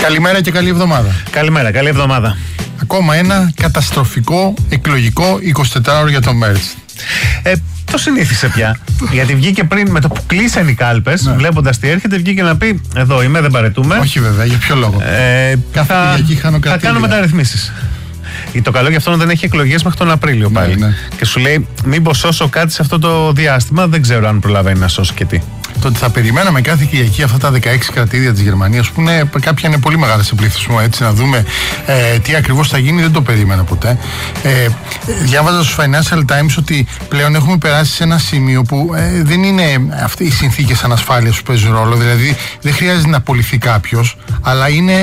Καλημέρα και καλή εβδομάδα. Καλημέρα, καλή εβδομάδα. Ακόμα ένα καταστροφικό εκλογικό 24ωρο για τον Μέρτς. Το συνήθισε πια. Γιατί βγήκε πριν με το που κλείσαν οι κάλπες, ναι. Βλέποντας τι έρχεται, βγήκε να πει: εδώ είμαι, δεν παρετούμε. Όχι βέβαια, για ποιο λόγο. Θα κάνω μεταρρυθμίσεις. Το καλό για αυτόν δεν έχει εκλογές μέχρι τον Απρίλιο πάλι. Ναι. Και σου λέει: μήπως σώσω κάτι σε αυτό το διάστημα, δεν ξέρω αν προλαβαίνει να σώσει και τι. Το ότι θα περιμέναμε κάθε Κυριακή αυτά τα 16 κρατήδια της Γερμανίας, που είναι, κάποια είναι πολύ μεγάλα σε πληθυσμό, έτσι, να δούμε τι ακριβώς θα γίνει, δεν το περίμενα ποτέ. Διάβαζα στο Financial Times ότι πλέον έχουμε περάσει σε ένα σημείο που δεν είναι οι συνθήκες ανασφάλειας που παίζουν ρόλο, δηλαδή δεν χρειάζεται να απολυθεί κάποιος, αλλά είναι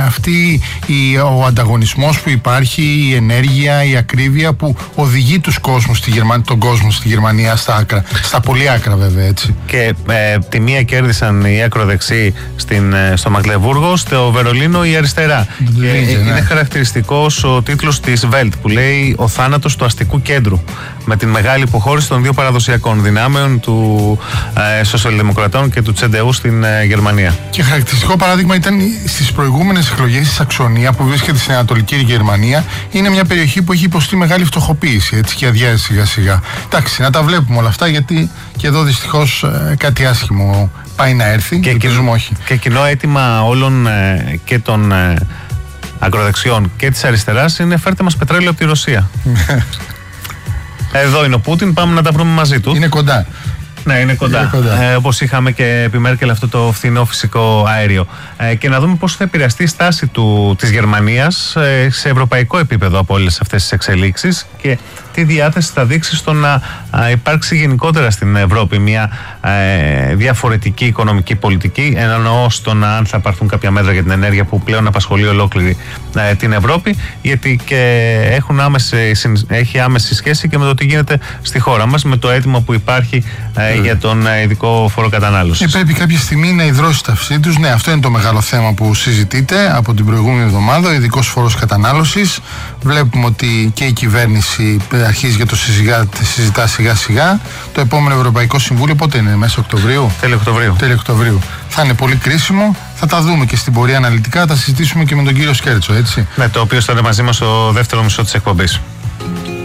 ο ανταγωνισμός που υπάρχει, η ενέργεια, η ακρίβεια που οδηγεί τον κόσμο στη Γερμανία στα άκρα, στα πολύ άκρα βέβαια, έτσι. Και τη μία κέρδισαν οι ακροδεξιοί στο Μαγκλεβούργο, στο Βερολίνο η αριστερά. Είναι χαρακτηριστικός ο τίτλος της Welt που λέει «Ο θάνατος του αστικού κέντρου», με την μεγάλη υποχώρηση των δύο παραδοσιακών δυνάμεων, του Σοσιαλδημοκρατών και του Τσεντεού στην Γερμανία. Και χαρακτηριστικό παράδειγμα ήταν στις προηγούμενες εκλογές στη Σαξονία, που βρίσκεται στην Ανατολική Γερμανία. Είναι μια περιοχή που έχει υποστεί μεγάλη φτωχοποίηση, έτσι, και αδειάζει σιγά σιγά. Εντάξει, να τα βλέπουμε όλα αυτά, γιατί και εδώ δυστυχώς κάτι άσχημο πάει να έρθει και ελπίζουμε όχι. Και κοινό αίτημα όλων και των ακροδεξιών και της αριστεράς είναι: φέρτε μας πετρέλαιο από τη Ρωσία. Εδώ είναι ο Πούτιν, πάμε να τα βρούμε μαζί του. Είναι κοντά. Ναι, είναι κοντά. Όπως είχαμε και επί Μέρκελ αυτό το φθηνό φυσικό αέριο. Και να δούμε πώς θα επηρεαστεί η στάση της Γερμανίας σε ευρωπαϊκό επίπεδο από όλες αυτές τις εξελίξεις και τι διάθεση θα δείξει στο να υπάρξει γενικότερα στην Ευρώπη μια διαφορετική οικονομική πολιτική, εννοώ στον αν θα πάρθουν κάποια μέτρα για την ενέργεια που πλέον απασχολεί ολόκληρη την Ευρώπη, γιατί και έχει άμεση σχέση και με το τι γίνεται στη χώρα μας, με το αίτημα που υπάρχει για τον ειδικό φόρο κατανάλωσης. Πρέπει κάποια στιγμή να ιδρώσει τα αυσή τους. Ναι, αυτό είναι το μεγάλο θέμα που συζητείται από την προηγούμενη εβδομάδα, ο ειδικός φόρος κατανάλωσης. Βλέπουμε ότι και η κυβέρνηση αρχίζει και το συζητά σιγά σιγά. Το επόμενο Ευρωπαϊκό Συμβούλιο πότε είναι, μέσα Οκτωβρίου? Τέλη Οκτωβρίου. Θα είναι πολύ κρίσιμο. Θα τα δούμε και στην πορεία αναλυτικά. Θα συζητήσουμε και με τον κύριο Σκέρτσο, έτσι. Ναι, το οποίο θα είναι μαζί μας στο δεύτερο μισό της εκπομπής.